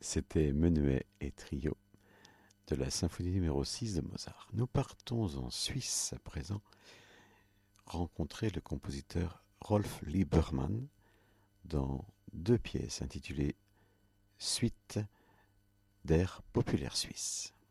C'était Menuet et Trio de la symphonie numéro 6 de Mozart. Nous partons en Suisse à présent rencontrer le compositeur Rolf Liebermann dans deux pièces intitulées Suite d'air populaire suisse.